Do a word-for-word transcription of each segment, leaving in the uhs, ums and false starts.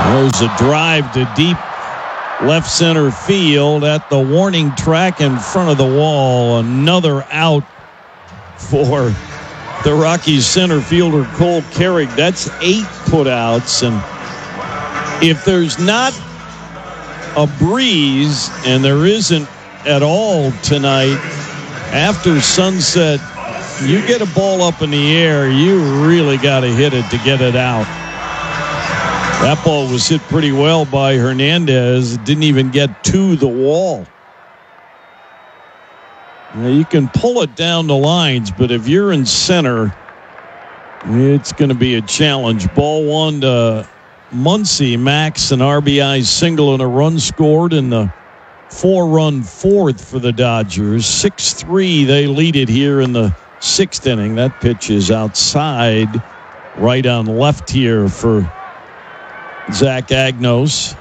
There's a drive to deep left center field at the warning track in front of the wall. Another out for the Rockies center fielder Cole Carrick. That's eight putouts, and if there's not a breeze, and there isn't at all tonight, after sunset, you get a ball up in the air, you really got to hit it to get it out. That ball was hit pretty well by Hernandez. It didn't even get to the wall. Now, you can pull it down the lines, but if you're in center, it's going to be a challenge. Ball one to Muncy. Max, an R B I single and a run scored in the four-run fourth for the Dodgers. six three, they lead it here in the sixth inning. That pitch is outside, right on left here for Zach Agnos.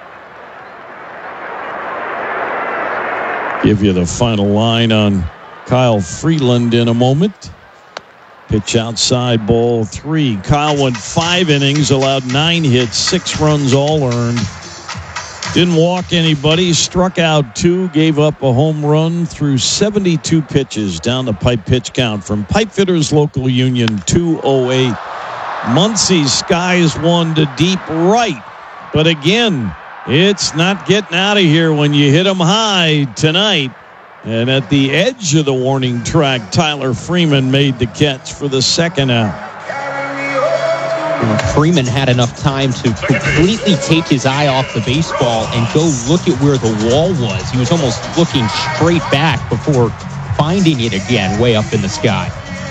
Give you the final line on Kyle Freeland in a moment. Pitch outside, ball three. Kyle went five innings, allowed nine hits, six runs all earned. Didn't walk anybody, struck out two, gave up a home run through seventy-two pitches down the pipe pitch count from Pipefitters Local Union two oh eight. Muncy skies one to deep right. But again, it's not getting out of here when you hit them high tonight. And at the edge of the warning track, Tyler Freeman made the catch for the second out. And Freeman had enough time to completely take his eye off the baseball and go look at where the wall was. He was almost looking straight back before finding it again way up in the sky.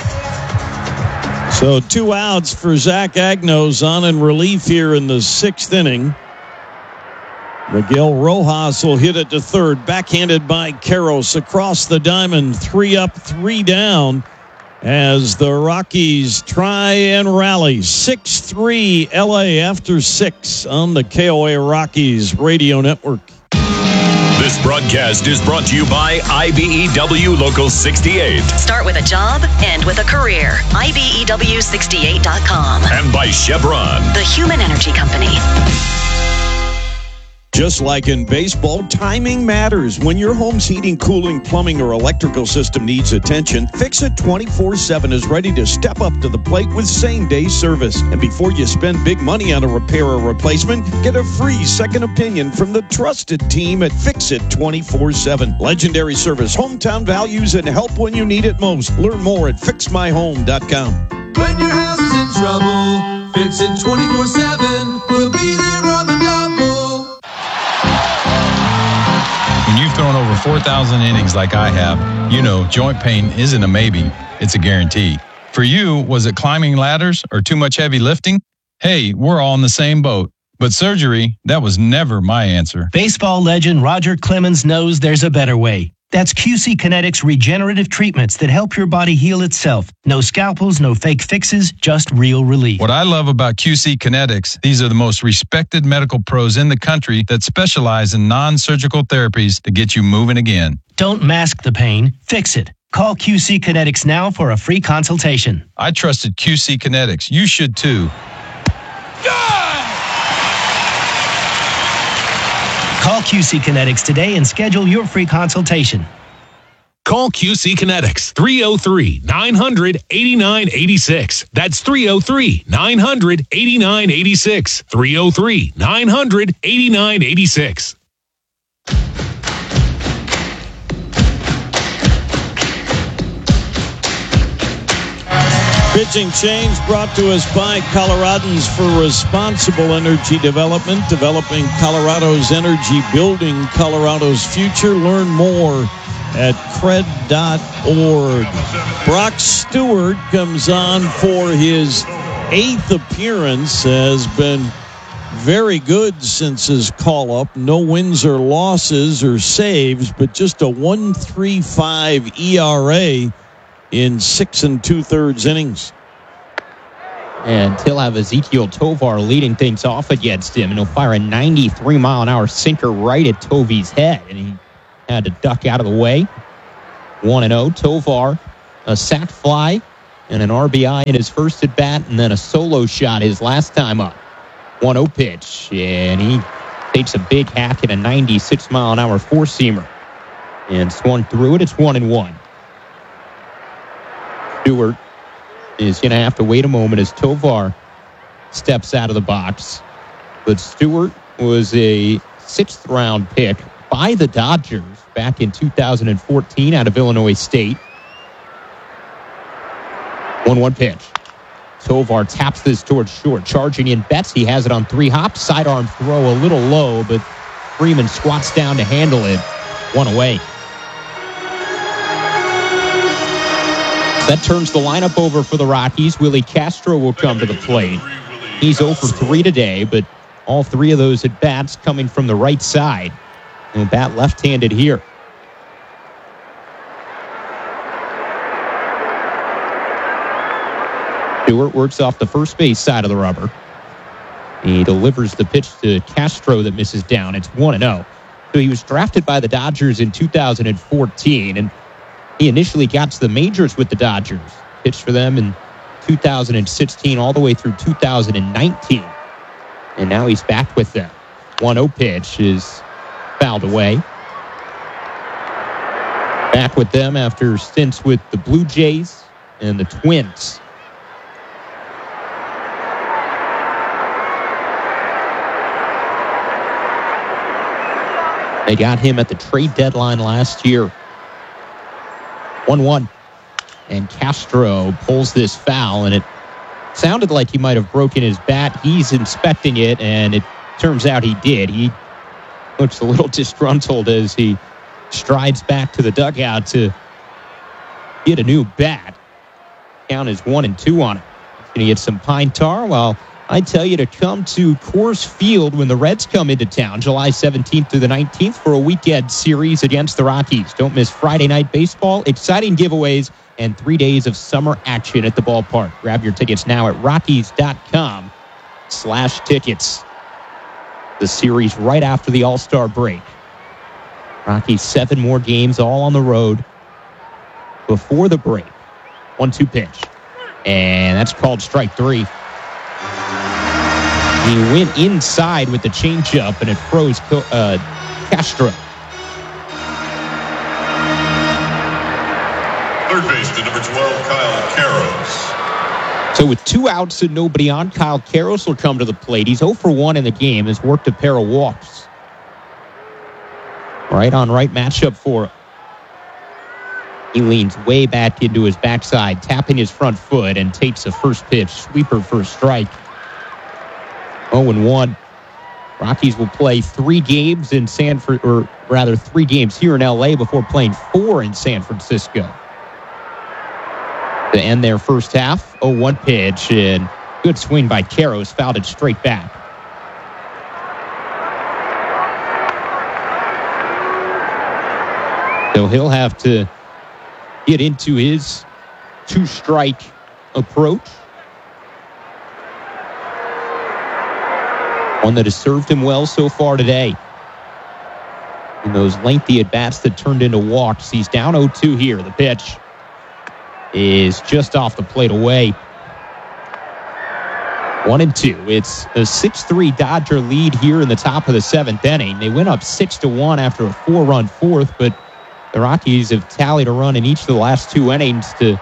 So two outs for Zach Agnos on in relief here in the sixth inning. Miguel Rojas will hit it to third, backhanded by Karros across the diamond. Three up, three down as the Rockies try and rally. six three L A after six on the K O A Rockies radio network. This broadcast is brought to you by I B E W Local sixty-eight. Start with a job, end with a career. I B E W sixty-eight dot com. And by Chevron, the human energy company. Just like in baseball, timing matters. When your home's heating, cooling, plumbing, or electrical system needs attention, Fix It twenty-four seven is ready to step up to the plate with same-day service. And before you spend big money on a repair or replacement, get a free second opinion from the trusted team at Fix It twenty-four seven. Legendary service, hometown values, and help when you need it most. Learn more at fix my home dot com. When your house is in trouble, Fix It twenty-four seven. We'll be there on the double. When you've thrown over four thousand innings like I have, you know joint pain isn't a maybe, it's a guarantee. For you, was it climbing ladders or too much heavy lifting? Hey, we're all in the same boat. But surgery, that was never my answer. Baseball legend Roger Clemens knows there's a better way. That's Q C Kinetics regenerative treatments that help your body heal itself. No scalpels, no fake fixes, just real relief. What I love about Q C Kinetics, these are the most respected medical pros in the country that specialize in non-surgical therapies to get you moving again. Don't mask the pain, fix it. Call Q C Kinetics now for a free consultation. I trusted Q C Kinetics. You should too. Call Q C Kinetics today and schedule your free consultation. Call Q C Kinetics, three oh three, nine hundred, eighty-nine eighty-six. That's three oh three, nine hundred, eighty-nine eighty-six. three oh three, nine hundred, eighty-nine eighty-six. Pitching change brought to us by Coloradans for Responsible Energy Development, developing Colorado's energy, building Colorado's future. Learn more at cred dot org. Brock Stewart comes on for his eighth appearance, has been very good since his call-up. No wins or losses or saves, but just a one point three five E R A in six and two-thirds innings. And he'll have Ezequiel Tovar leading things off against him, and he'll fire a ninety-three mile an hour sinker right at Tovy's head, and he had to duck out of the way. one and oh, Tovar, a sac fly and an R B I in his first at bat, and then a solo shot his last time up. one oh pitch, and he takes a big hack at a ninety-six mile an hour four-seamer. And swung through it. It's one and one. Stewart is going to have to wait a moment as Tovar steps out of the box. But Stewart was a sixth round pick by the Dodgers back in two thousand fourteen out of Illinois State. one one pitch. Tovar taps this towards short. Charging in Betts. He has it on three hops. Sidearm throw a little low, but Freeman squats down to handle it. One away. That turns the lineup over for the Rockies. Willie Castro will come to the plate. He's oh for three today, but all three of those at-bats coming from the right side. And bat left-handed here. Stewart works off the first base side of the rubber. He delivers the pitch to Castro that misses down. It's one and oh. So he was drafted by the Dodgers in two thousand fourteen, and he initially got to the majors with the Dodgers. Pitched for them in two thousand sixteen all the way through two thousand nineteen. And now he's back with them. one oh pitch is fouled away. Back with them after stints with the Blue Jays and the Twins. They got him at the trade deadline last year. one one. And Castro pulls this foul, and it sounded like he might have broken his bat. He's inspecting it, and it turns out he did. He looks a little disgruntled as he strides back to the dugout to get a new bat. Count is one and two on it. Going to get some pine tar. Well, I tell you to come to Coors Field when the Reds come into town, July seventeenth through the nineteenth, for a weekend series against the Rockies. Don't miss Friday night baseball, exciting giveaways, and three days of summer action at the ballpark. Grab your tickets now at Rockies.com slash tickets. The series right after the All-Star break. Rockies seven more games all on the road before the break. one two pitch. And that's called strike three. He went inside with the changeup, and it froze uh, Castro. Third baseman, number twelve, Kyle Karros. So with two outs and nobody on, Kyle Karros will come to the plate. He's oh for one in the game, has worked a pair of walks. Right on right matchup for him. He leans way back into his backside, tapping his front foot, and takes a first pitch sweeper for a strike. oh and one. Rockies will play three games in San Fran, or rather three games here in L A before playing four in San Francisco. To end their first half, oh one pitch, and good swing by Karros, fouled it straight back. So he'll have to get into his two-strike approach. One that has served him well so far today. In those lengthy at-bats that turned into walks. He's down oh two here. The pitch is just off the plate away. One and two. It's a six three Dodger lead here in the top of the seventh inning. They went up six to one after a four-run fourth, but the Rockies have tallied a run in each of the last two innings to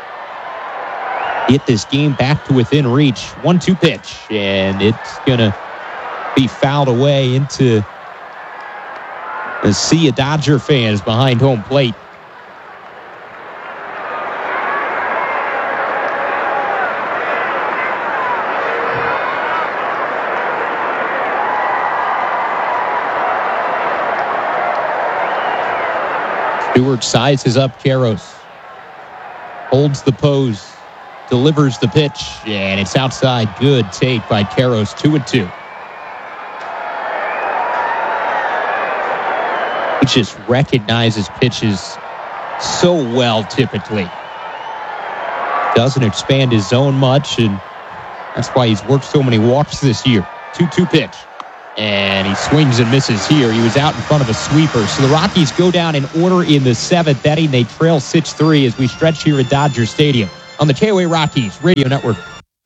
get this game back to within reach. one two pitch, and it's going to be fouled away into a sea of Dodger fans behind home plate. Stewart sizes up Karros, holds the pose, delivers the pitch, and it's outside. Good take by Karros, two and two. He just recognizes pitches so well typically. Doesn't expand his zone much, and that's why he's worked so many walks this year. two two pitch. And he swings and misses here. He was out in front of a sweeper. So the Rockies go down in order in the seventh inning. They trail six three as we stretch here at Dodger Stadium on the K O A Rockies Radio Network.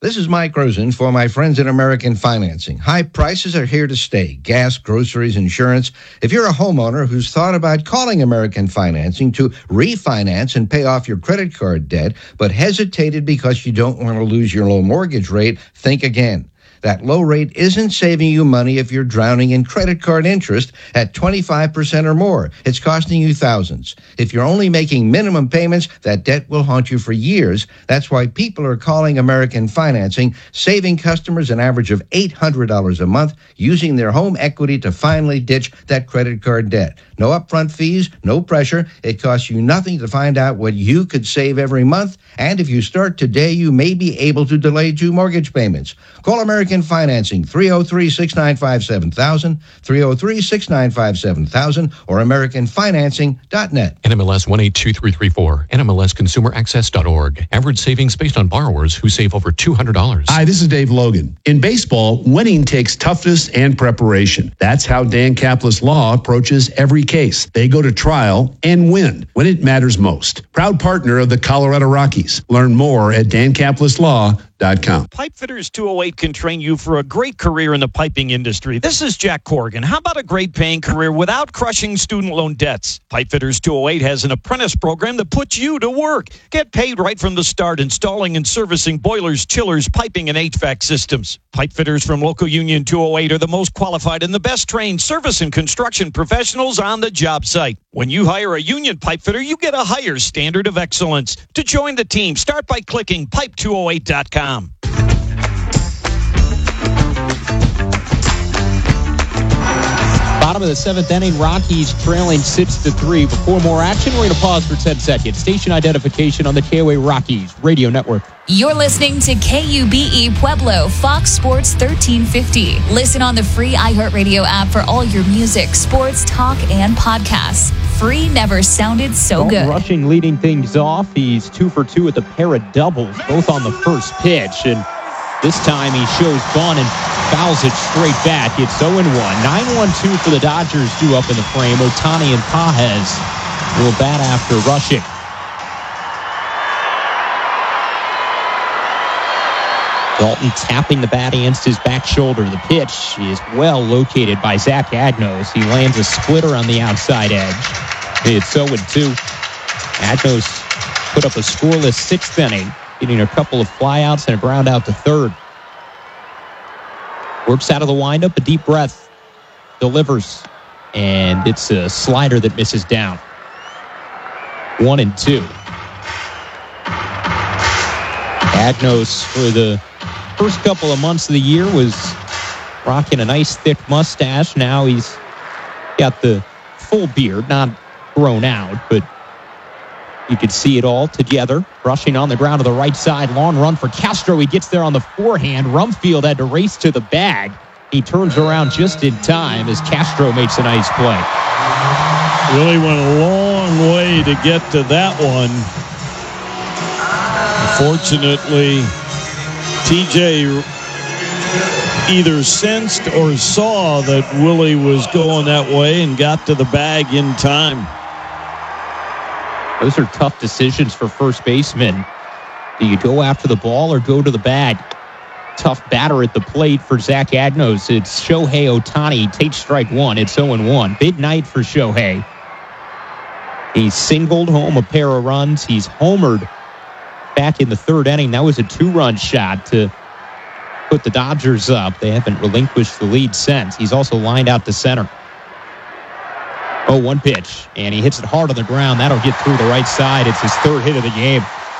This is Mike Rosen for my friends at American Financing. High prices are here to stay. Gas, groceries, insurance. If you're a homeowner who's thought about calling American Financing to refinance and pay off your credit card debt, but hesitated because you don't want to lose your low mortgage rate, think again. That low rate isn't saving you money if you're drowning in credit card interest at twenty-five percent or more. It's costing you thousands. If you're only making minimum payments, that debt will haunt you for years. That's why people are calling American Financing, saving customers an average of eight hundred dollars a month, using their home equity to finally ditch that credit card debt. No upfront fees, no pressure. It costs you nothing to find out what you could save every month. And if you start today, you may be able to delay two mortgage payments. Call American Financing, three oh three, six nine five, seven thousand, three oh three, six nine five, seven thousand, or american financing dot net. N M L S one eight two three three four, N M L S consumer access dot org. Average savings based on borrowers who save over two hundred dollars. Hi, this is Dave Logan. In baseball, winning takes toughness and preparation. That's how Dan Caplis Law approaches every case. They go to trial and win when it matters most. Proud partner of the Colorado Rockies. Learn more at dan caplis law dot com. Pipefitters two oh eight can train you for a great career in the piping industry. This is Jack Corrigan. How about a great paying career without crushing student loan debts? Pipefitters two oh eight has an apprentice program that puts you to work. Get paid right from the start, installing and servicing boilers, chillers, piping, and H V A C systems. Pipefitters from Local Union two oh eight are the most qualified and the best trained service and construction professionals on the job site. When you hire a union pipefitter, you get a higher standard of excellence. To join the team, start by clicking pipe two oh eight dot com. Bottom of the seventh inning, Rockies trailing six to three. Before more action, we're going to pause for ten seconds. Station identification on the K O A Rockies Radio Network. You're listening to K U B E Pueblo, Fox Sports thirteen fifty. Listen on the free iHeartRadio app for all your music, sports, talk, and podcasts. Free never sounded so good. Rushing leading things off. He's two for two with a pair of doubles, both on the first pitch. And this time he shows bunt and fouls it straight back. It's oh and one. nine one two for the Dodgers due up in the frame. Ohtani and Pages will bat after rushing. Dalton tapping the bat against his back shoulder. The pitch is well located by Zach Agnos. He lands a splitter on the outside edge. It's oh and two. Agnos put up a scoreless sixth inning, getting a couple of flyouts and a ground out to third. Works out of the windup, a deep breath, delivers, and it's a slider that misses down. One and two. Agnos, for the first couple of months of the year, was rocking a nice thick mustache. Now he's got the full beard, not grown out, but you could see it all together. Rushing on the ground to the right side. Long run for Castro. He gets there on the forehand. Rumfield had to race to the bag. He turns around just in time as Castro makes a nice play. Really went a long way to get to that one. Fortunately, T J either sensed or saw that Willie was going that way and got to the bag in time. Those are tough decisions for first baseman. Do you go after the ball or go to the bag? Tough batter at the plate for Zach Agnos. It's Shohei Ohtani. Takes strike one. It's oh and one. Big night for Shohei. He singled home a pair of runs. He's homered back in the third inning. That was a two-run shot to put the Dodgers up. They haven't relinquished the lead since. He's also lined out to center. Oh, one pitch, and he hits it hard on the ground. That'll get through the right side. It's his third hit of the game.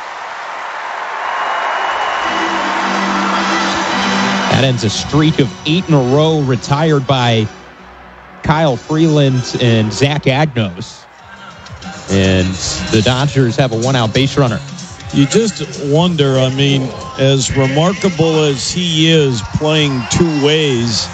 That ends a streak of eight in a row retired by Kyle Freeland and Zach Agnos. And the Dodgers have a one-out base runner. You just wonder, I mean, as remarkable as he is playing two ways,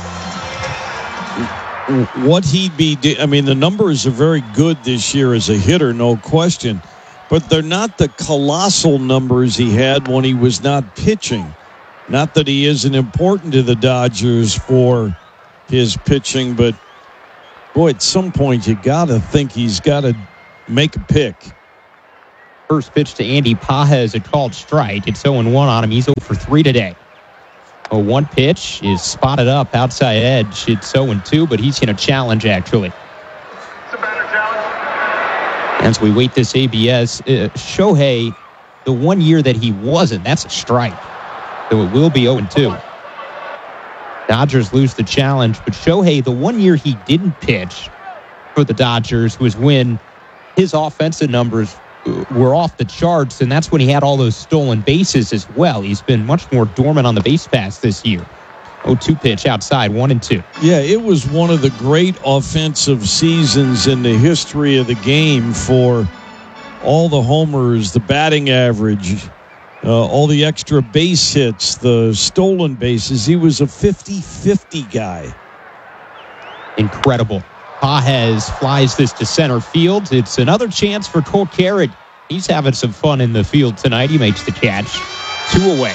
what he'd be do- I mean, the numbers are very good this year as a hitter, no question, but they're not the colossal numbers he had when he was not pitching. Not that he isn't important to the Dodgers for his pitching, but boy, at some point you got to think he's got to make a pick. First pitch to Andy Pages, a called strike. It's oh one on him. He's oh for three today. Oh one pitch is spotted up outside edge. It's oh two, but he's in a challenge, actually. It's a batter challenge. As we wait this A B S, uh, Shohei, the one year that he wasn't, that's a strike. So it will be oh two. Dodgers lose the challenge, but Shohei, the one year he didn't pitch for the Dodgers was when his offensive numbers were off the charts, and that's when he had all those stolen bases as well. He's been much more dormant on the base pass this year. oh two pitch outside, one and two. Yeah, it was one of the great offensive seasons in the history of the game for all the homers, the batting average, uh, all the extra base hits, the stolen bases. He was a fifty-fifty guy. Incredible. Pages flies this to center field. It's another chance for Cole Carrick. He's having some fun in the field tonight. He makes the catch. Two away.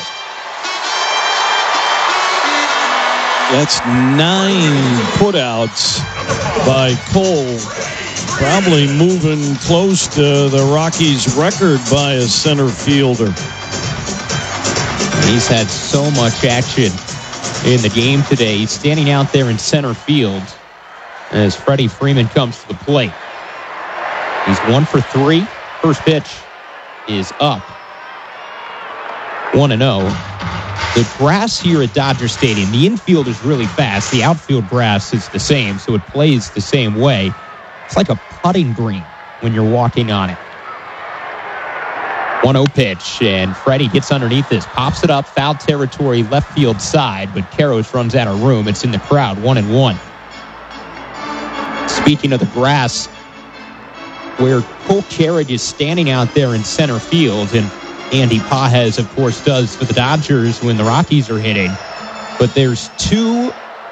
That's nine putouts by Cole. Probably moving close to the Rockies' record by a center fielder. He's had so much action in the game today. He's standing out there in center field as Freddie Freeman comes to the plate. He's one for three. First pitch is up. one and oh. The grass here at Dodger Stadium, the infield is really fast. The outfield grass is the same, so it plays the same way. It's like a putting green when you're walking on it. one oh pitch, and Freddie gets underneath this, pops it up, foul territory, left field side, but Karros runs out of room. It's in the crowd, one and one. Speaking of the grass, where Cole Carrick is standing out there in center field, and Andy Pages, of course, does for the Dodgers when the Rockies are hitting. But there's two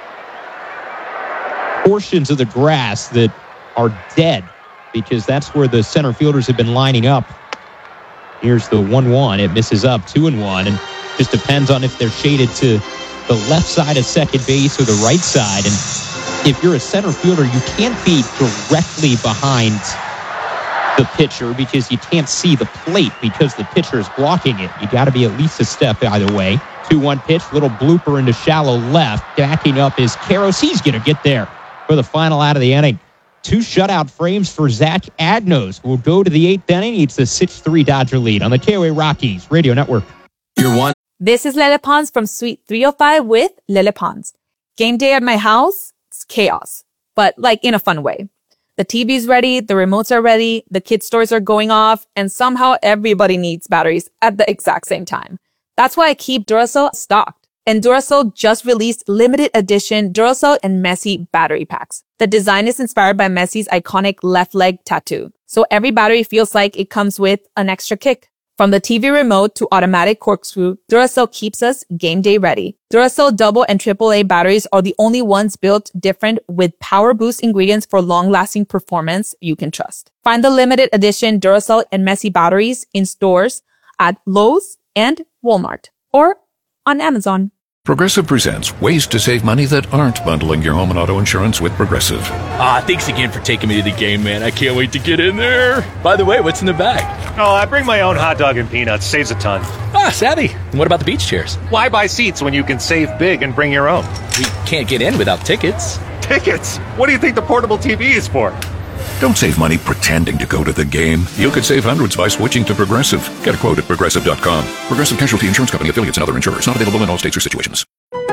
portions of the grass that are dead because that's where the center fielders have been lining up. Here's the one one. It misses up, two and one, and just depends on if they're shaded to the left side of second base or the right side. And if you're a center fielder, you can't be directly behind the pitcher because you can't see the plate because the pitcher is blocking it. You got to be at least a step either way. two one pitch, little blooper into shallow left. Backing up is Karros. He's going to get there for the final out of the inning. Two shutout frames for Zach Agnos. We'll go to the eighth inning. It's a six three Dodger lead on the K O A Rockies Radio Network. You're one. This is Lele Pons from Suite three oh five with Lele Pons. Game day at my house, it's chaos, but like in a fun way. The T V's ready, the remotes are ready, the kids' toys are going off, and somehow everybody needs batteries at the exact same time. That's why I keep Duracell stocked. And Duracell just released limited edition Duracell and Messi battery packs. The design is inspired by Messi's iconic left leg tattoo. So every battery feels like it comes with an extra kick. From the T V remote to automatic corkscrew, Duracell keeps us game day ready. Duracell double and triple A batteries are the only ones built different with power boost ingredients for long-lasting performance you can trust. Find the limited edition Duracell and Messi batteries in stores at Lowe's and Walmart or on Amazon. Progressive presents ways to save money that aren't bundling your home and auto insurance with Progressive. Ah, thanks again for taking me to the game, man. I can't wait to get in there. By the way, what's in the bag? Oh, I bring my own hot dog and peanuts. Saves a ton. Ah, savvy. And what about the beach chairs? Why buy seats when you can save big and bring your own? We can't get in without tickets. Tickets? What do you think the portable T V is for? Don't save money pretending to go to the game. You could save hundreds by switching to Progressive. Get a quote at Progressive dot com. Progressive Casualty Insurance Company, affiliates, and other insurers. Not available in all states or situations.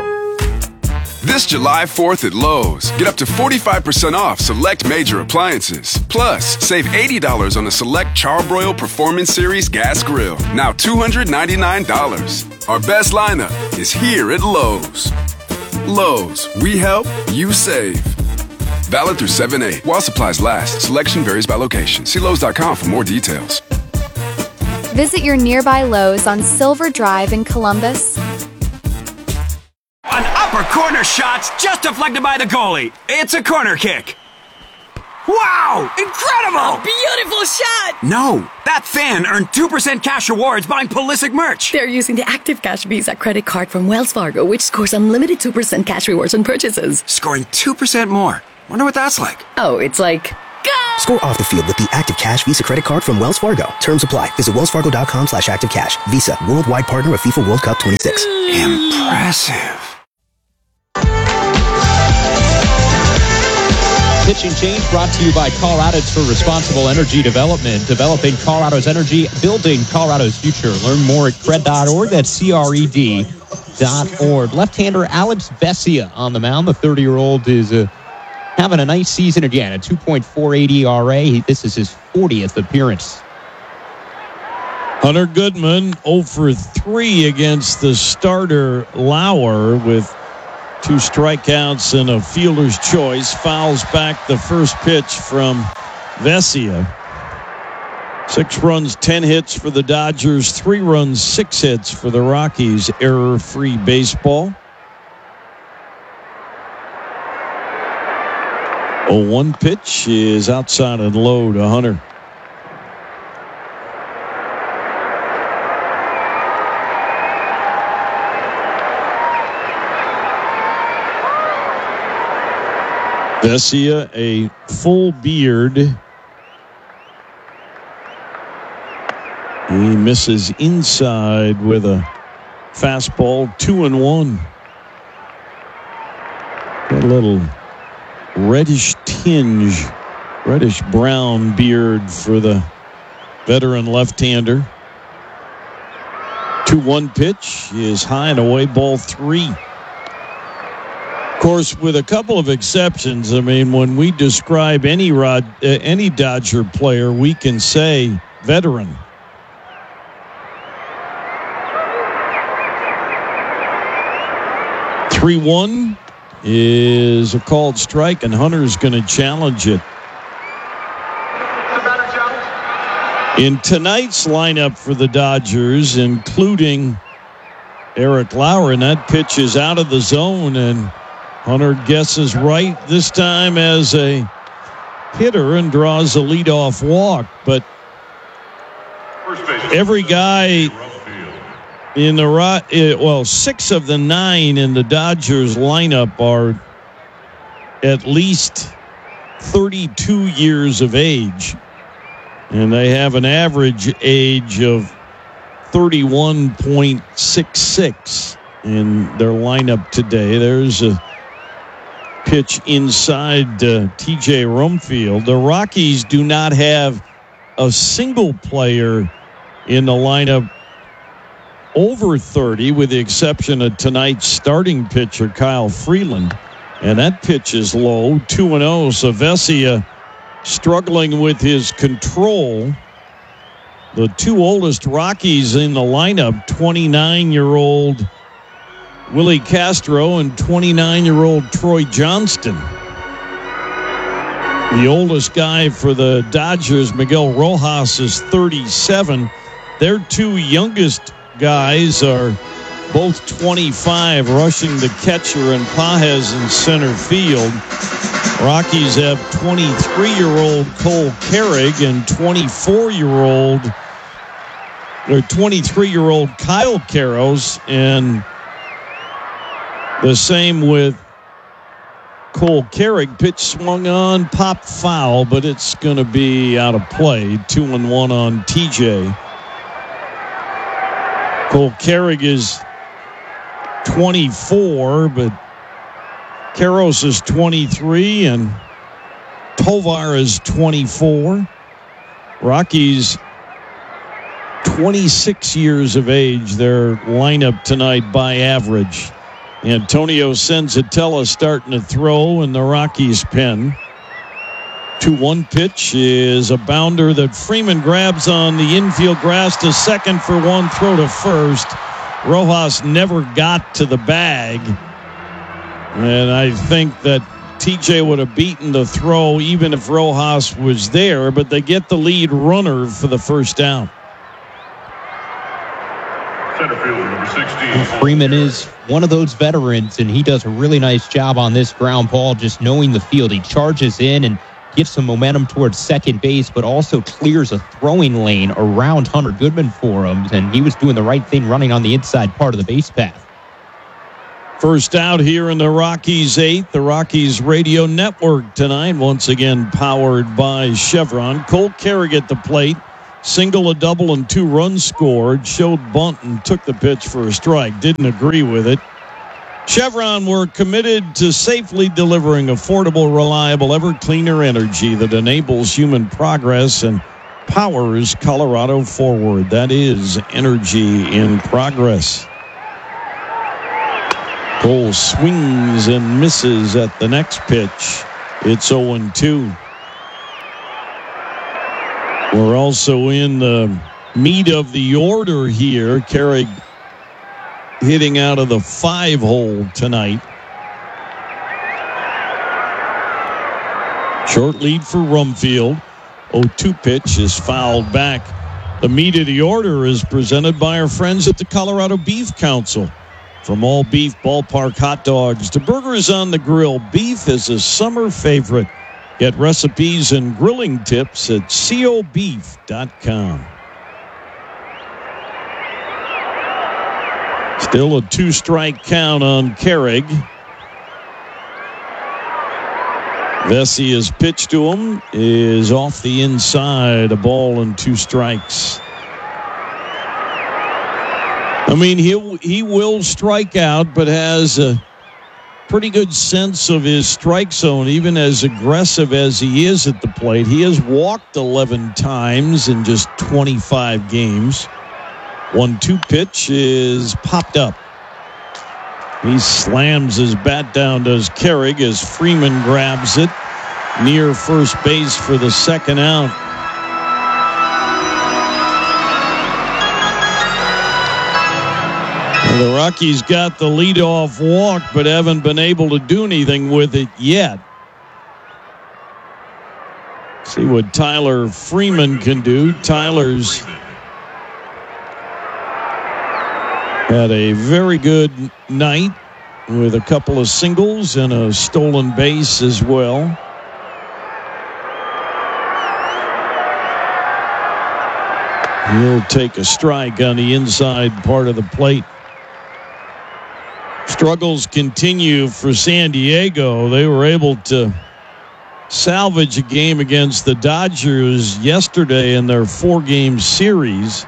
This July fourth at Lowe's, get up to forty-five percent off select major appliances. Plus, save eighty dollars on a select Charbroil Performance Series gas grill. Now two hundred ninety-nine dollars. Our best lineup is here at Lowe's. Lowe's, we help, you save. Valid through seven eight. While supplies last, selection varies by location. See Lowe's dot com for more details. Visit your nearby Lowe's on Silver Drive in Columbus. An upper corner shot's just deflected by the goalie. It's a corner kick. Wow! Incredible! A beautiful shot! No, that fan earned two percent cash rewards buying Pulisic merch. They're using the Active Cash Visa credit card from Wells Fargo, which scores unlimited two percent cash rewards on purchases. Scoring two percent more. Wonder what that's like. Oh, it's like... Go! Score off the field with the Active Cash Visa credit card from Wells Fargo. Terms apply. Visit wellsfargo.com slash active cash. Visa, worldwide partner of FIFA World Cup twenty-six. Impressive. Pitching Change brought to you by Colorado's for Responsible Energy Development. Developing Colorado's energy, building Colorado's future. Learn more at cred dot org. That's C R E D dot org. Left-hander Alex Vesia on the mound. The thirty-year-old is uh, having a nice season again. A two point four eight E R A. This is his fortieth appearance. Hunter Goodman oh for three against the starter Lauer with two strikeouts and a fielder's choice. Fouls back the first pitch from Vesia. Six runs, ten hits for the Dodgers. Three runs, six hits for the Rockies. Error-free baseball. oh one pitch is outside and low to Hunter. Vesia, a full beard. He misses inside with a fastball, two and one. A little reddish tinge, reddish brown beard for the veteran left-hander. two one pitch is high and away, ball three. Of course, with a couple of exceptions, I mean, when we describe any Rod, uh, any Dodger player, we can say veteran. three one is a called strike, and Hunter's going to challenge it. In tonight's lineup for the Dodgers, including Eric Lauer, and that pitch is out of the zone, and Hunter guesses right this time as a hitter and draws a leadoff walk. But every guy in the well, six of the nine in the Dodgers lineup are at least thirty-two years of age, and they have an average age of thirty-one point six six in their lineup today. There's a pitch inside uh, T J Rumfield. The Rockies do not have a single player in the lineup over thirty, with the exception of tonight's starting pitcher, Kyle Freeland. And that pitch is low, two and oh. So Vesia struggling with his control. The two oldest Rockies in the lineup, twenty-nine-year-old Willie Castro and twenty-nine-year-old Troy Johnston. The oldest guy for the Dodgers, Miguel Rojas, is thirty-seven. Their two youngest guys are both twenty-five, rushing the catcher and Pages in center field. Rockies have twenty-three-year-old Cole Carrig and twenty-four-year-old or twenty-three-year-old Kyle Karros, and the same with Cole Carrig. Pitch swung on, popped foul, but it's going to be out of play. Two and one on T J. Cole Carrig is twenty-four, but Karros is twenty-three, and Tovar is twenty-four. Rockies, twenty-six years of age, their lineup tonight by average. Antonio Senzatella starting to throw in the Rockies' pen. two one pitch is a bounder that Freeman grabs on the infield grass to second for one, throw to first. Rojas never got to the bag. And I think that T J would have beaten the throw even if Rojas was there, but they get the lead runner for the first down. Center fielder number sixteen. Freeman is one of those veterans, and he does a really nice job on this ground ball, just knowing the field. He charges in and gives some momentum towards second base, but also clears a throwing lane around Hunter Goodman for him, and he was doing the right thing running on the inside part of the base path. First out here in the Rockies eighth, the Rockies Radio Network tonight, once again powered by Chevron. Cole Carrick at the plate, single, a double, and two runs scored. Showed bunt and took the pitch for a strike. Didn't agree with it. Chevron were committed to safely delivering affordable, reliable, ever cleaner energy that enables human progress and powers Colorado forward. That is energy in progress. Cole swings and misses at the next pitch. It's oh and two. We're also in the meat of the order here. Carrick hitting out of the five hole tonight. Short lead for Rumfield. oh two pitch is fouled back. The meat of the order is presented by our friends at the Colorado Beef Council. From all beef ballpark hot dogs to burgers on the grill, beef is a summer favorite. Get recipes and grilling tips at co beef dot com. Still a two-strike count on Carrick. Vessia's pitch to him is off the inside, a ball and two strikes. I mean, he he will strike out, but has a pretty good sense of his strike zone, even as aggressive as he is at the plate. He has walked eleven times in just twenty-five games. one two pitch is popped up. He slams his bat down, does Carrick, as Freeman grabs it near first base for the second out. The Rockies got the leadoff walk, but haven't been able to do anything with it yet. See what Tyler Freeman can do. Tyler's had a very good night with a couple of singles and a stolen base as well. He'll take a strike on the inside part of the plate. Struggles continue for San Diego. They were able to salvage a game against the Dodgers yesterday in their four-game series.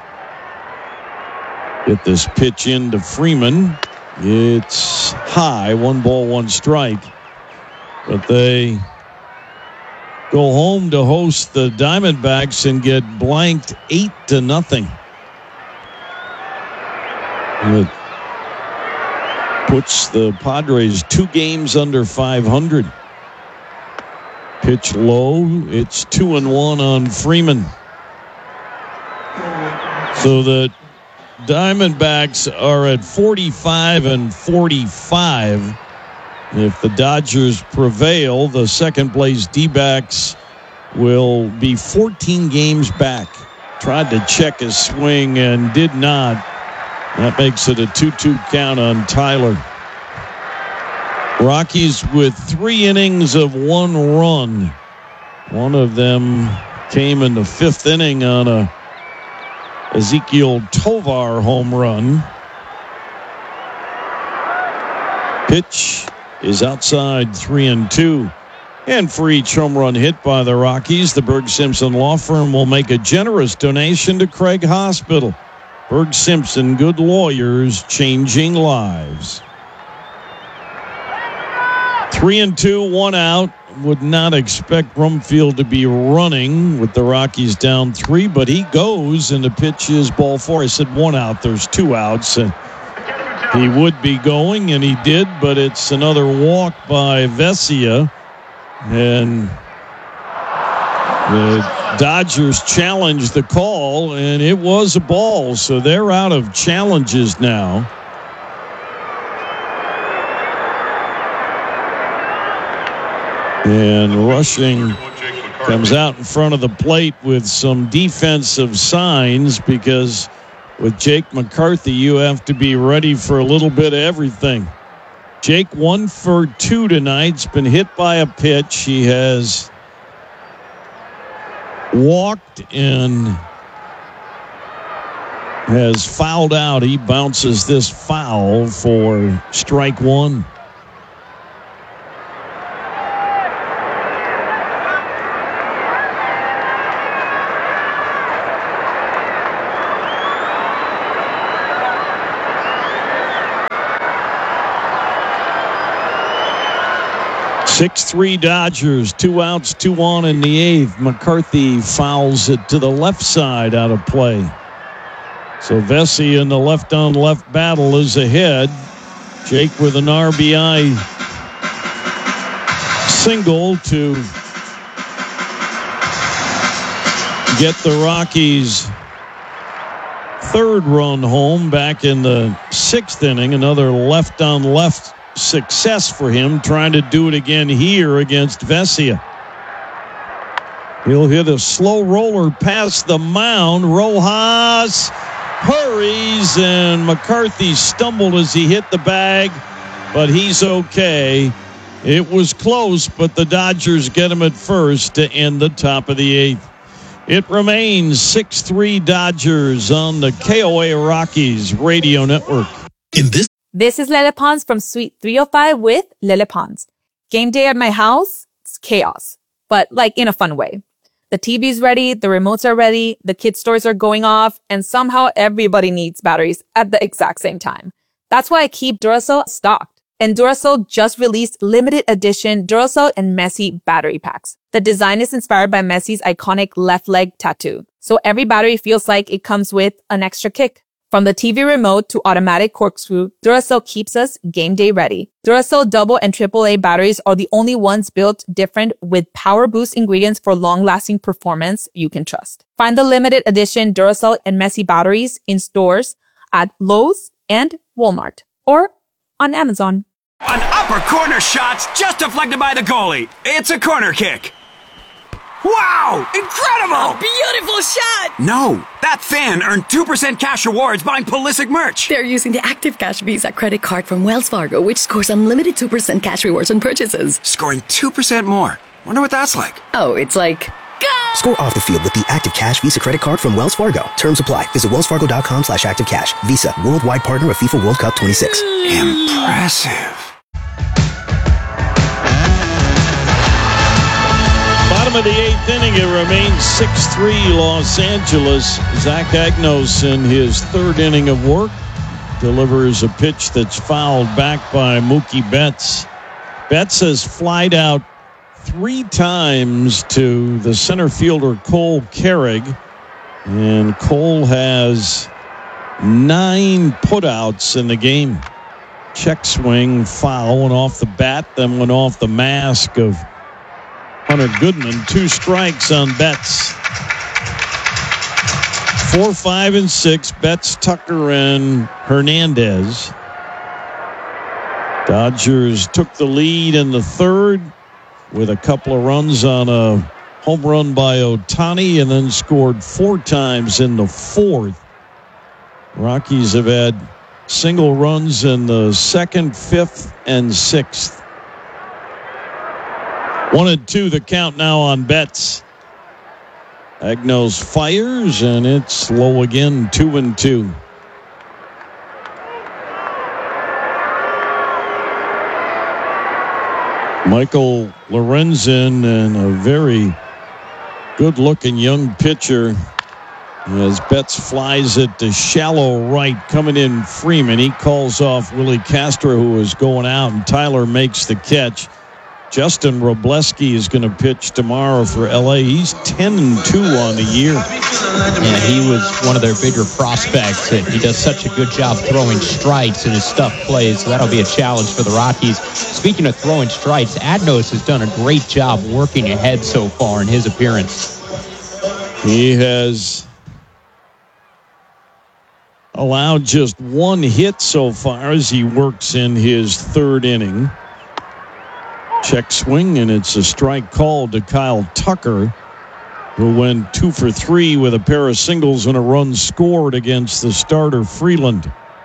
Get this pitch into Freeman. It's high, one ball, one strike. But they go home to host the Diamondbacks and get blanked eight to nothing. It puts the Padres two games under five hundred. Pitch low. It's two and one on Freeman. So the Diamondbacks are at forty-five and forty-five. If the Dodgers prevail, the second place D-backs will be fourteen games back. Tried to check his swing and did not. That makes it a two two count on Tyler. Rockies with three innings of one run. One of them came in the fifth inning on a Ezequiel Tovar home run. Pitch is outside, three and two. And for each home run hit by the Rockies, the Berg Simpson Law Firm will make a generous donation to Craig Hospital. Berg Simpson, good lawyers, changing lives. Three and two, one out. Would not expect Rumfield to be running with the Rockies down three, but he goes, and the pitch is ball four. I said one out. There's two outs, and he would be going, and he did, but it's another walk by Vesia, and the Dodgers challenged the call, and it was a ball, so they're out of challenges now. And Rushing comes out in front of the plate with some defensive signs, because with Jake McCarthy, you have to be ready for a little bit of everything. Jake one for two tonight. He's been hit by a pitch. He has walked and has fouled out. He bounces this foul for strike one. six three Dodgers, two outs, two on in the eighth. McCarthy fouls it to the left side out of play. So Vesey in the left-on-left battle is ahead. Jake with an R B I single to get the Rockies' third run home back in the sixth inning. Another left-on-left success for him, trying to do it again here against Vesia. He'll hit a slow roller past the mound. Rojas hurries, and McCarthy stumbled as he hit the bag, but he's okay. It was close, but the Dodgers get him at first to end the top of the eighth. It remains six three Dodgers on the K O A Rockies radio network. In this This is Lele Pons from Suite three oh five with Lele Pons. Game day at my house, it's chaos, but like in a fun way. The T V's ready, the remotes are ready, the kids' toys are going off, and somehow everybody needs batteries at the exact same time. That's why I keep Duracell stocked. And Duracell just released limited edition Duracell and Messi battery packs. The design is inspired by Messi's iconic left leg tattoo, so every battery feels like it comes with an extra kick. From the T V remote to automatic corkscrew, Duracell keeps us game day ready. Duracell double and triple A batteries are the only ones built different with power boost ingredients for long-lasting performance you can trust. Find the limited edition Duracell and Messi batteries in stores at Lowe's and Walmart or on Amazon. An upper corner shot's just deflected by the goalie. It's a corner kick. Wow! Incredible! A beautiful shot! No, that fan earned two percent cash rewards buying Pulisic merch. They're using the Active Cash Visa credit card from Wells Fargo, which scores unlimited two percent cash rewards on purchases. Scoring two percent more. Wonder what that's like. Oh, it's like... Go! Score off the field with the Active Cash Visa credit card from Wells Fargo. Terms apply. Visit wellsfargo.com slash active cash. Visa, worldwide partner of FIFA World Cup twenty-six. Impressive. Bottom of the eighth inning, it remains six three Los Angeles. Zach Agnos in his third inning of work delivers a pitch that's fouled back by Mookie Betts. Betts has flied out three times to the center fielder Cole Carrig, and Cole has nine putouts in the game. Check swing, foul, went off the bat, then went off the mask of Hunter Goodman. Two strikes on Betts. Four, five, and six. Betts, Tucker, and Hernandez. Dodgers took the lead in the third with a couple of runs on a home run by Ohtani, and then scored four times in the fourth. Rockies have had single runs in the second, fifth, and sixth. One and two, the count now on Betts. Agnos fires, and it's low again, two and two. Michael Lorenzen, and a very good-looking young pitcher, as Betts flies it to shallow right, coming in Freeman. He calls off Willie Castro, who is going out, and Tyler makes the catch. Justin Robleski is going to pitch tomorrow for L A. He's ten and two on the year. Yeah, he was one of their bigger prospects, and he does such a good job throwing strikes, and his stuff plays, so that'll be a challenge for the Rockies. Speaking of throwing strikes, Agnos has done a great job working ahead so far in his appearance. He has allowed just one hit so far as he works in his third inning. Check swing, and it's a strike called to Kyle Tucker, who went two for three with a pair of singles and a run scored against the starter Freeland.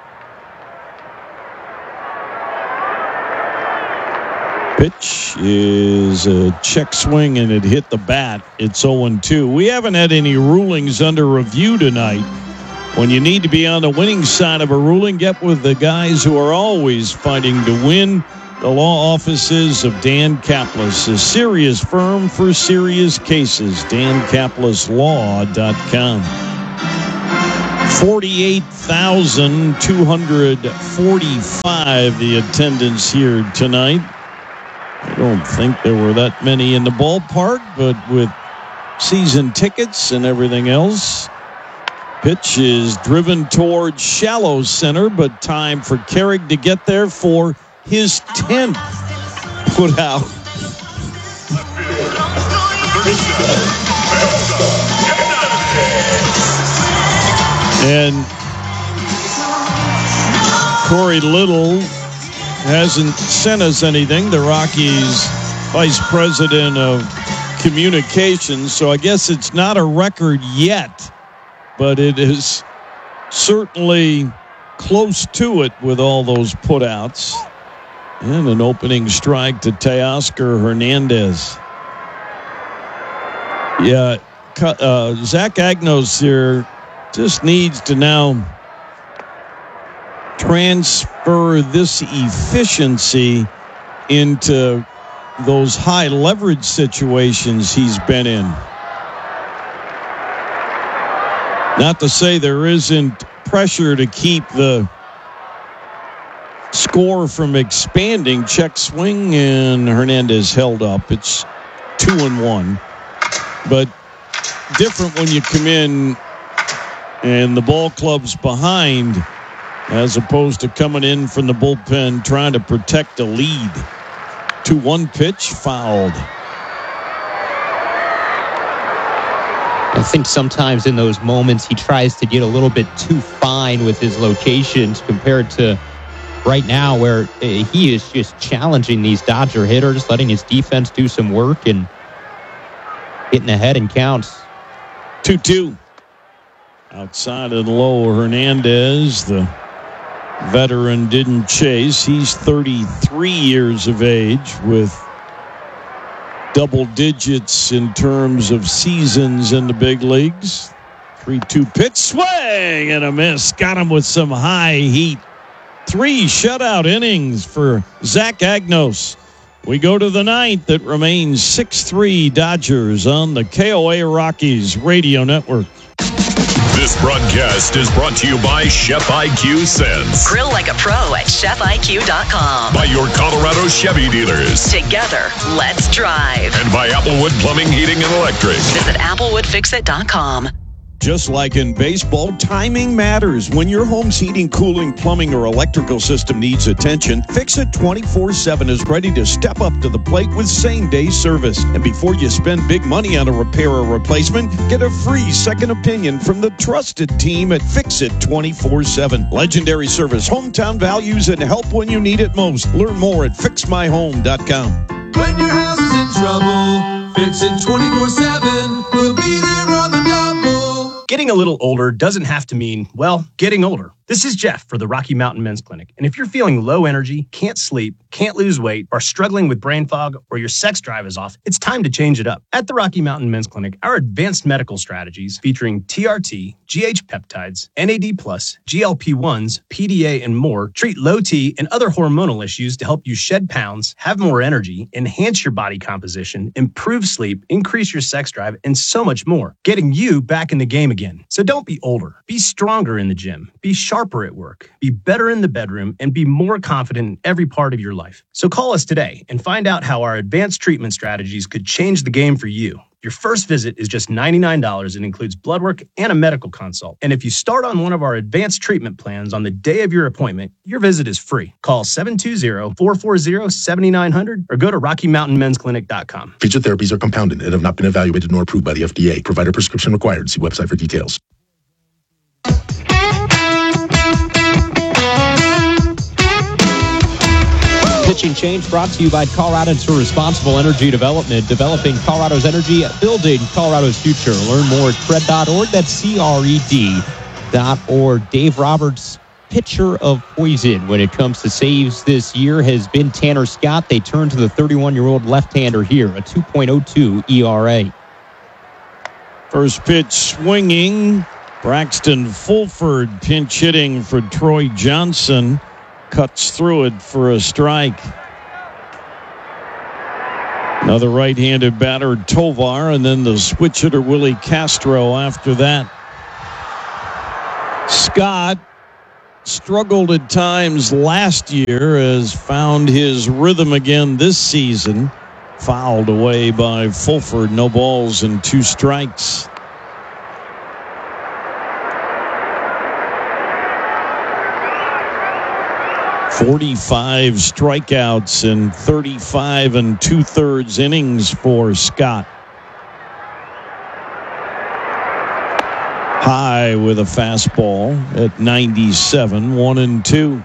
Pitch is a check swing, and it hit the bat. It's oh and two. We haven't had any rulings under review tonight. When you need to be on the winning side of a ruling, get with the guys who are always fighting to win. The law offices of Dan Caplis, a serious firm for serious cases. dan caplis law dot com. forty-eight thousand two hundred forty-five the attendance here tonight. I don't think there were that many in the ballpark, but with season tickets and everything else, pitch is driven towards shallow center, but time for Carrick to get there for his tenth put out. And Corey Little hasn't sent us anything, the Rockies vice president of communications, so I guess it's not a record yet, but it is certainly close to it with all those putouts. And an opening strike to Teoscar Hernandez. Yeah, uh, Zach Agnos here just needs to now transfer this efficiency into those high leverage situations he's been in. Not to say there isn't pressure to keep the score from expanding. Check swing, and Hernandez held up. It's two and one. But different when you come in and the ball club's behind, as opposed to coming in from the bullpen trying to protect a lead. two one pitch, fouled. I think sometimes in those moments he tries to get a little bit too fine with his locations compared to right now, where he is just challenging these Dodger hitters, letting his defense do some work and getting ahead in counts. two two. Outside and low, Hernandez, the veteran, didn't chase. He's thirty-three years of age with double digits in terms of seasons in the big leagues. three two pitch, swing and a miss. Got him with some high heat. Three shutout innings for Zach Agnos. We go to the ninth. It remains six three Dodgers on the K O A Rockies Radio Network. This broadcast is brought to you by Chef I Q Sense. Grill like a pro at chef I Q dot com. By your Colorado Chevy dealers. Together, let's drive. And by Applewood Plumbing, Heating, and Electric. Visit applewood fix it dot com. Just like in baseball, timing matters. When your home's heating, cooling, plumbing, or electrical system needs attention, Fix It twenty-four seven is ready to step up to the plate with same-day service. And before you spend big money on a repair or replacement, get a free second opinion from the trusted team at Fix It twenty-four seven. Legendary service, hometown values, and help when you need it most. Learn more at fix my home dot com. When your house is in trouble, Fix It twenty-four seven. We'll be there on the double. Getting a little older doesn't have to mean, well, getting older. This is Jeff for the Rocky Mountain Men's Clinic. And if you're feeling low energy, can't sleep, can't lose weight, are struggling with brain fog, or your sex drive is off, it's time to change it up. At the Rocky Mountain Men's Clinic, our advanced medical strategies featuring T R T, G H peptides, N A D plus, G L P ones, P D A, and more treat low T and other hormonal issues to help you shed pounds, have more energy, enhance your body composition, improve sleep, increase your sex drive, and so much more, getting you back in the game again. So don't be older. Be stronger in the gym. Be sharper at work. Be better in the bedroom, and be more confident in every part of your life. So call us today and find out how our advanced treatment strategies could change the game for you. Your first visit is just ninety-nine dollars and includes blood work and a medical consult. And if you start on one of our advanced treatment plans on the day of your appointment, your visit is free. Call seven two zero, four four zero, seven nine zero zero or go to rocky mountain men's clinic dot com. Featured therapies are compounded and have not been evaluated nor approved by the F D A. Provider prescription required. See website for details. Pitching Change brought to you by Coloradans for Responsible Energy Development, developing Colorado's energy, building Colorado's future. Learn more at cred dot org. That's C R E D dot org. Dave Roberts, pitcher of poison when it comes to saves this year has been Tanner Scott. They turn to the thirty-one-year-old left-hander here, a two point oh two E R A. First pitch swinging. Braxton Fulford pinch hitting for Troy Johnson. Cuts through it for a strike. Another right-handed batter, Tovar, and then the switch hitter, Willie Castro, after that. Scott struggled at times last year, has found his rhythm again this season. Fouled away by Fulford. No balls and two strikes. forty-five strikeouts in thirty-five and two-thirds innings for Scott. High with a fastball at ninety-seven, one and two.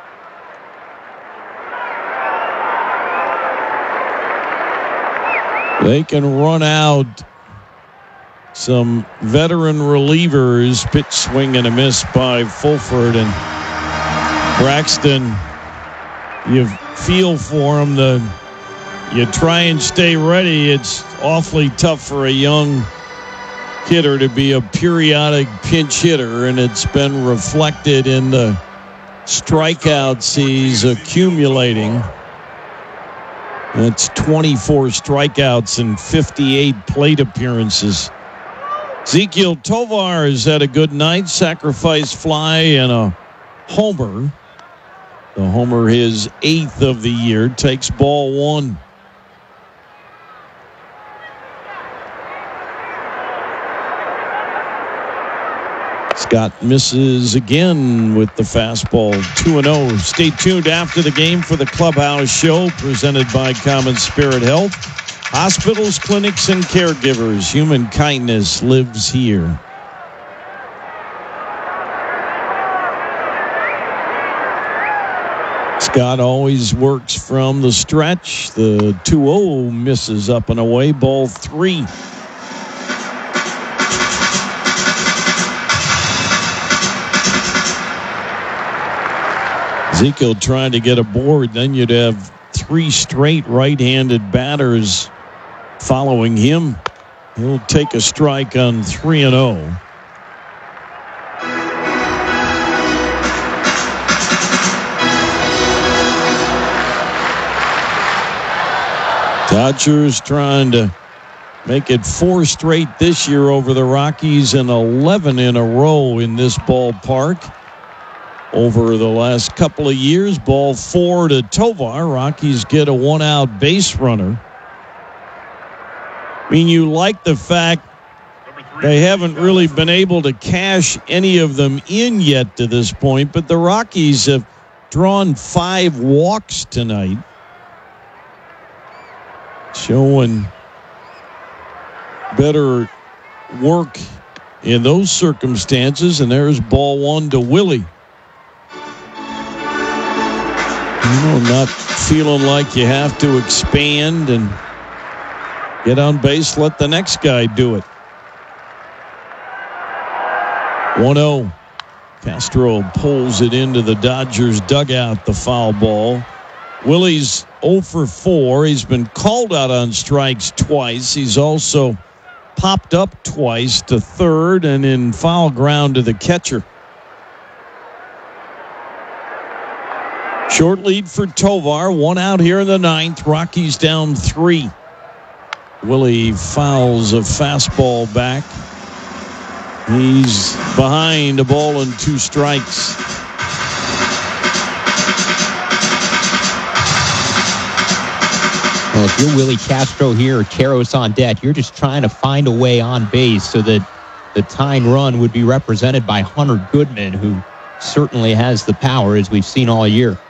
They can run out some veteran relievers. Pitch swing and a miss by Fulford, and Braxton, you feel for him. The, you try and stay ready. It's awfully tough for a young hitter to be a periodic pinch hitter, and it's been reflected in the strikeouts he's accumulating. That's twenty-four strikeouts and fifty-eight plate appearances. Ezequiel Tovar has had a good night. Sacrifice fly and a homer. The homer, his eighth of the year, takes ball one. Scott misses again with the fastball, two and oh. Stay tuned after the game for the Clubhouse Show, presented by Common Spirit Health. Hospitals, clinics, and caregivers. Human kindness lives here. Scott always works from the stretch. The two oh misses up and away, ball three. Ezekiel trying to get aboard, then you'd have three straight right-handed batters following him. He'll take a strike on three and oh. Dodgers trying to make it four straight this year over the Rockies and eleven in a row in this ballpark. Over the last couple of years, ball four to Tovar. Rockies get a one-out base runner. I mean, you like the fact they haven't really been able to cash any of them in yet to this point, but the Rockies have drawn five walks tonight, showing better work in those circumstances. And there's ball one to Willie. You know, not feeling like you have to expand and get on base, let the next guy do it. one oh. Castro pulls it into the Dodgers dugout, the foul ball. Willie's oh for four. He's been called out on strikes twice. He's also popped up twice to third and in foul ground to the catcher. Short lead for Tovar. One out here in the ninth. Rockies down three. Willie fouls a fastball back. He's behind a ball and two strikes. Well, if you're Willie Castro here, Karros on deck, you're just trying to find a way on base so that the tying run would be represented by Hunter Goodman, who certainly has the power, as we've seen all year.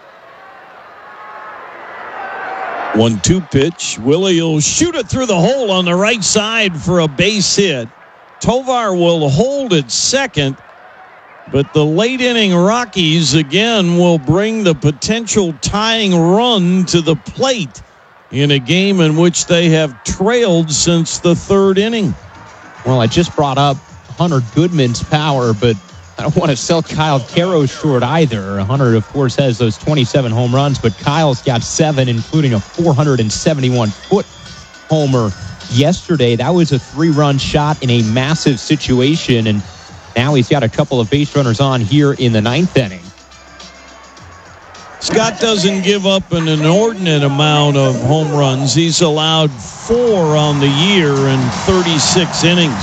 one two pitch. Willie will shoot it through the hole on the right side for a base hit. Tovar will hold at second, but the late inning Rockies again will bring the potential tying run to the plate in a game in which they have trailed since the third inning. Well, I just brought up Hunter Goodman's power, but I don't want to sell Kyle Karros short either. Hunter, of course, has those twenty-seven home runs, but Kyle's got seven, including a four hundred seventy-one foot homer yesterday. That was a three-run shot in a massive situation, and Now he's got a couple of base runners on here in the ninth inning. Scott doesn't give up an inordinate amount of home runs. He's allowed four on the year in thirty-six innings.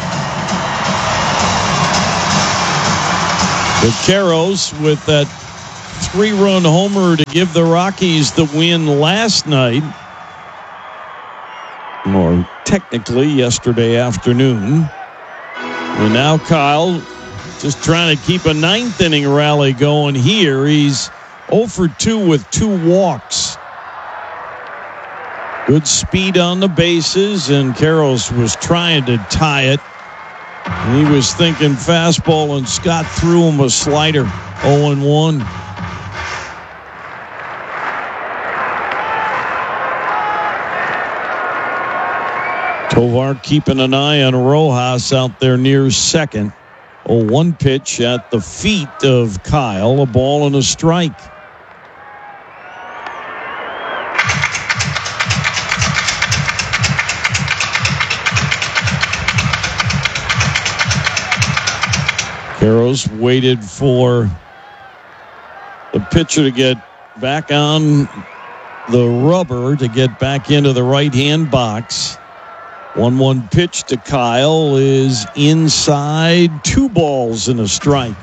But Karros with that three-run homer to give the Rockies the win last night, or technically yesterday afternoon. And now Kyle just trying to keep a ninth inning rally going here. He's oh for two with two walks. Good speed on the bases, and Karros was trying to tie it. And he was thinking fastball, and Scott threw him a slider. oh and one. Tovar keeping an eye on Rojas out there near second. oh one pitch at the feet of Kyle, a ball and a strike. Karros waited for the pitcher to get back on the rubber to get back into the right-hand box. one one pitch to Kyle is inside, two balls and a strike.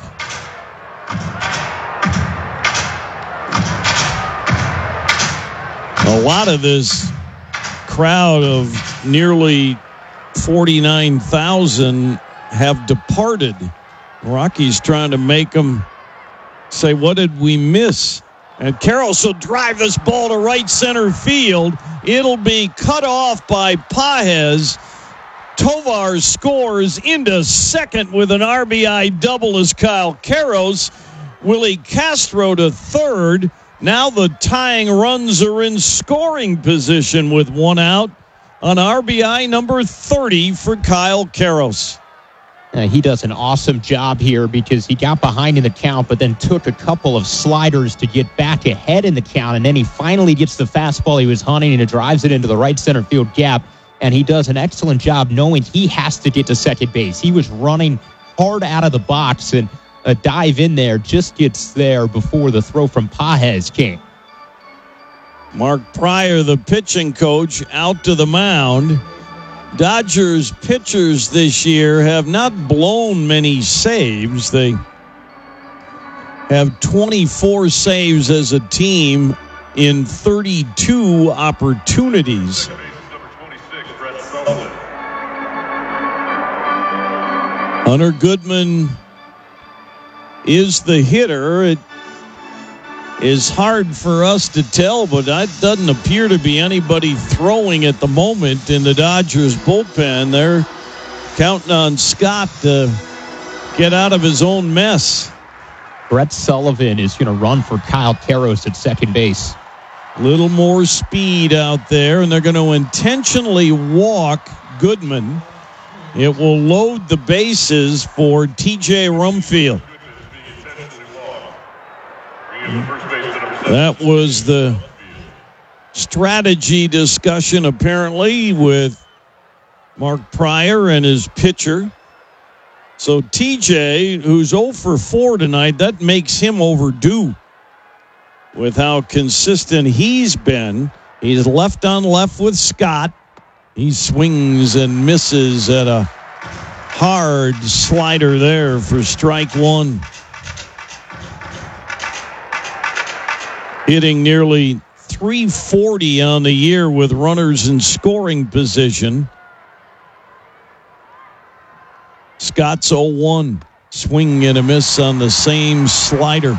A lot of this crowd of nearly forty-nine thousand have departed. Rockies trying to make them say, what did we miss? And Karros will drive this ball to right center field. It'll be cut off by Pages. Tovar scores into second with an R B I double as Kyle Karros. Willie Castro to third. Now the tying runs are in scoring position with one out on R B I number thirty for Kyle Karros. Uh, he does an awesome job here because he got behind in the count, but then took a couple of sliders to get back ahead in the count, and then he finally gets the fastball he was hunting and it drives it into the right center field gap, and he does an excellent job knowing he has to get to second base. He was running hard out of the box, and a dive in there just gets there before the throw from Pages came. Mark Prior, the pitching coach, out to the mound. Dodgers pitchers this year have not blown many saves. They have twenty-four saves as a team in thirty-two opportunities. Hunter Goodman is the hitter. It is hard for us to tell, but it doesn't appear to be anybody throwing at the moment in the Dodgers bullpen. They're counting on Scott to get out of his own mess. Brett Sullivan is going to run for Kyle Karros at second base. Little more speed out there, and they're going to intentionally walk Goodman. It will load the bases for T J Rumfield. That was the strategy discussion, apparently, with Mark Prior and his pitcher. So T J, who's oh for four tonight, that makes him overdue with how consistent he's been. He's left on left with Scott. He swings and misses at a hard slider there for strike one. Hitting nearly three forty on the year with runners in scoring position. Scott's oh one. Swing and a miss on the same slider.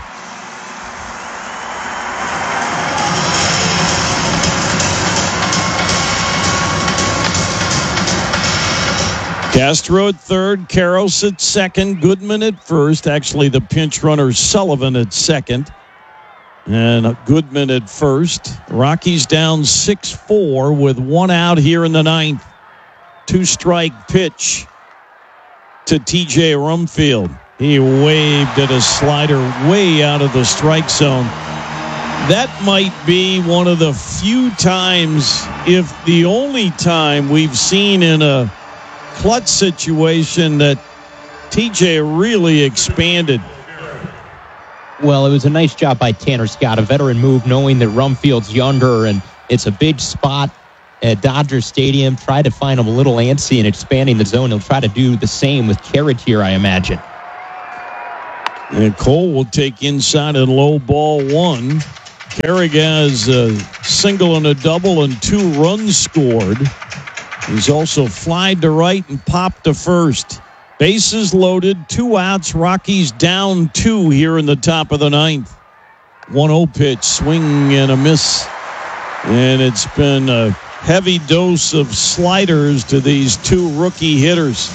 Castro at third, Karros at second, Goodman at first. Actually, the pinch runner Sullivan at second. And Goodman at first. Rockies down six four with one out here in the ninth. Two-strike pitch to T J Rumfield. He waved at a slider way out of the strike zone. That might be one of the few times, if the only time, we've seen in a clutch situation that T J really expanded. Well, it was a nice job by Tanner Scott, a veteran move, knowing that Rumfield's younger and it's a big spot at Dodger Stadium. Try to find him a little antsy and expanding the zone. He'll try to do the same with Carrick here, I imagine. And Cole will take inside and low ball one. Carrick has a single and a double and two runs scored. He's also flied to right and popped to first. Bases loaded, two outs. Rockies down two here in the top of the ninth. one oh pitch, swing and a miss. And it's been a heavy dose of sliders to these two rookie hitters.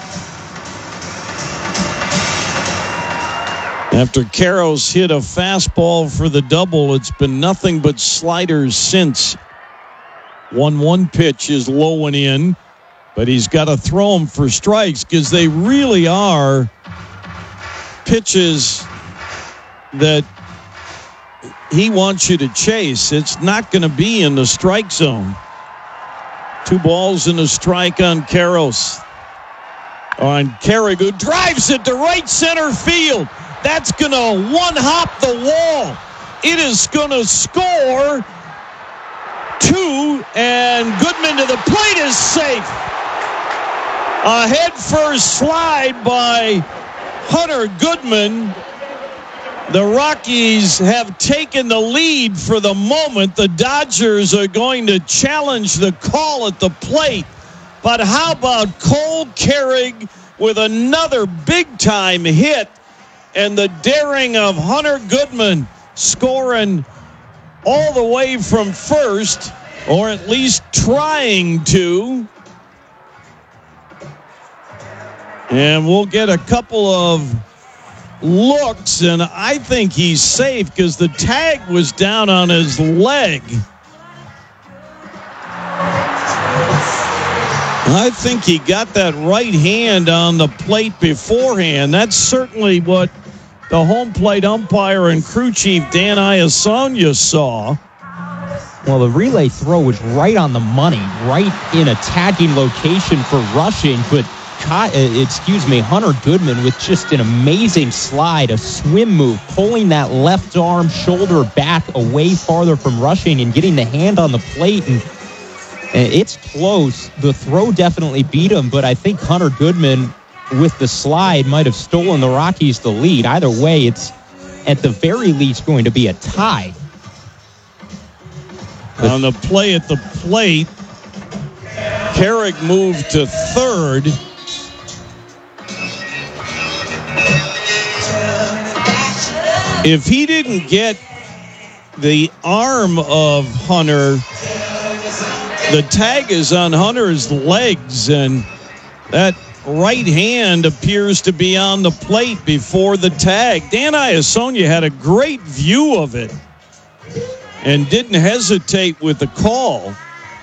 After Karros hit a fastball for the double, it's been nothing but sliders since. one one pitch is low and in. But he's got to throw them for strikes because they really are pitches that he wants you to chase. It's not going to be in the strike zone. Two balls and a strike on Karros. On Carrick, who drives it to right center field. That's going to one-hop the wall. It is going to score two, and Goodman to the plate is safe. A head-first slide by Hunter Goodman. The Rockies have taken the lead for the moment. The Dodgers are going to challenge the call at the plate. But how about Cole Carrick with another big-time hit, and the daring of Hunter Goodman scoring all the way from first, or at least trying to. And we'll get a couple of looks, and I think he's safe because the tag was down on his leg. I think he got that right hand on the plate beforehand. That's certainly what the home plate umpire and crew chief Dan Iasonia saw. Well, the relay throw was right on the money, right in a tagging location for rushing, but excuse me, Hunter Goodman with just an amazing slide, a swim move, pulling that left arm shoulder back away farther from rushing and getting the hand on the plate. And it's close. The throw definitely beat him, but I think Hunter Goodman with the slide might have stolen the Rockies the lead. Either way, it's at the very least going to be a tie. But on the play at the plate, Carrick moved to third. If he didn't get the arm of Hunter, the tag is on Hunter's legs, and that right hand appears to be on the plate before the tag. Dan Iasonia had a great view of it and didn't hesitate with the call.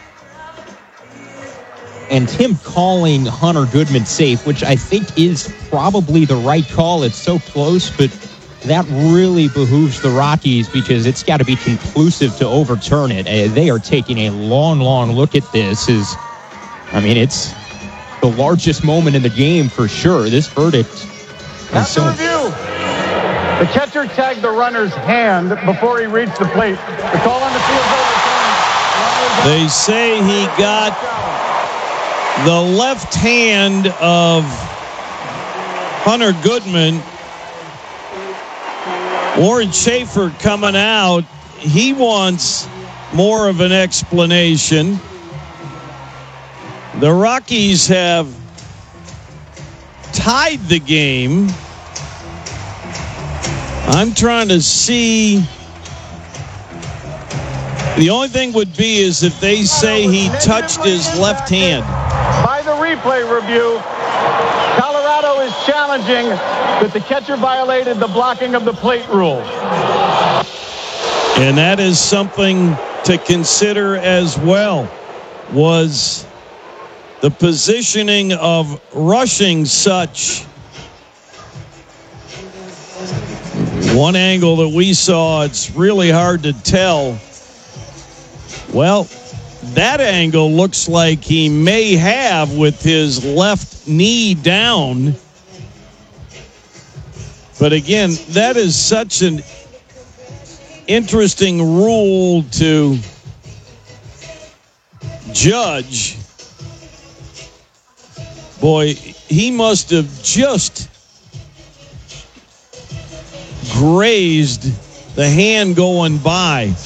And him calling Hunter Goodman safe, which I think is probably the right call. It's so close, but that really behooves the Rockies because it's got to be conclusive to overturn it. Uh, they are taking a long, long look at this. Is, I mean, it's the largest moment in the game for sure. This verdict. After so review, the catcher tagged the runner's hand before he reached the plate. The call on the field is overturned. They say he got the left hand of Hunter Goodman. Warren Schaefer coming out. He wants more of an explanation. The Rockies have tied the game. I'm trying to see. The only thing would be is if they say he touched his left hand. By the replay review, Colorado is challenging that the catcher violated the blocking of the plate rule. And that is something to consider as well. Was the positioning of rushing such? One angle that we saw, it's really hard to tell. Well, that angle looks like he may have with his left knee down. But again, that is such an interesting rule to judge. Boy, he must have just grazed the hand going by.